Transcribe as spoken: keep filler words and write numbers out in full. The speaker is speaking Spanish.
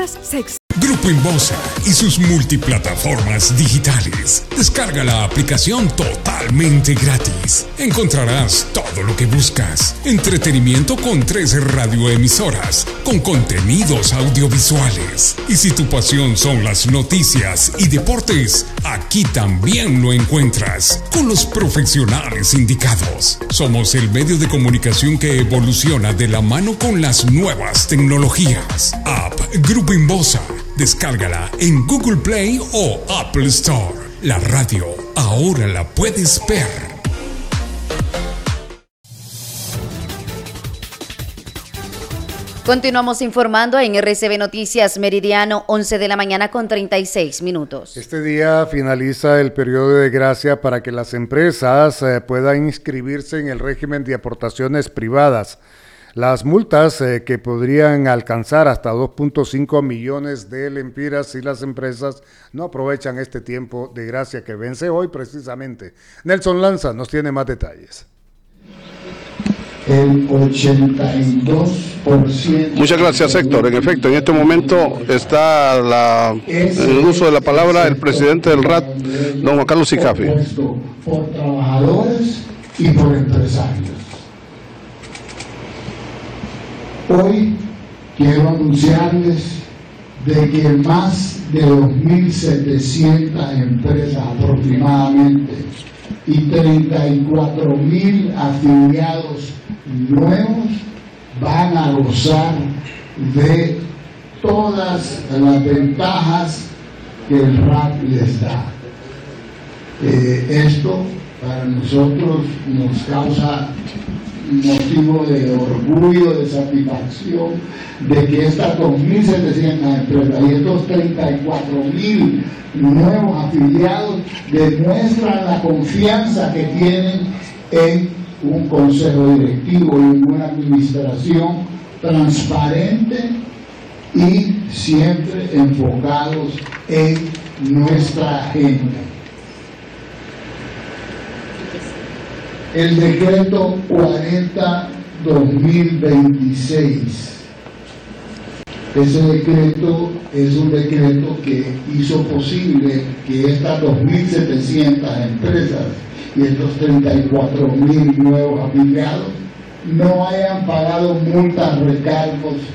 compras Sex. Grupo Inbosa y sus multiplataformas digitales. Descarga la aplicación totalmente gratis. Encontrarás todo lo que buscas. Entretenimiento con tres radioemisoras, con contenidos audiovisuales. Y si tu pasión son las noticias y deportes, aquí también lo encuentras, con los profesionales indicados. Somos el medio de comunicación que evoluciona de la mano con las nuevas tecnologías. App Grupo Inbosa. Descárgala en Google Play o Apple Store. La radio ahora la puedes ver. Continuamos informando en R C B Noticias Meridiano, once de la mañana con treinta y seis minutos. Este día finaliza el periodo de gracia para que las empresas eh, puedan inscribirse en el régimen de aportaciones privadas. Las multas eh, que podrían alcanzar hasta dos punto cinco millones de lempiras si las empresas no aprovechan este tiempo de gracia que vence hoy precisamente. Nelson Lanza nos tiene más detalles. El ochenta y dos por ciento. Muchas gracias, Héctor. En efecto, en este momento está la, en el uso de la palabra el presidente del R A T, don Juan Carlos Sicafi. Por trabajadores y por empresarios. Hoy quiero anunciarles de que más de dos mil setecientas empresas aproximadamente y treinta y cuatro mil afiliados nuevos van a gozar de todas las ventajas que el R A T les da. Eh, esto para nosotros nos causa motivo de orgullo, de satisfacción, de que estas dos mil setecientas empresas y estos treinta y cuatro mil nuevos afiliados demuestran la confianza que tienen en un consejo directivo y en una administración transparente y siempre enfocados en nuestra agenda. El decreto cuarenta dos mil veintiséis, ese decreto es un decreto que hizo posible que estas dos mil setecientas empresas y estos treinta y cuatro mil nuevos afiliados no hayan pagado multas, recargos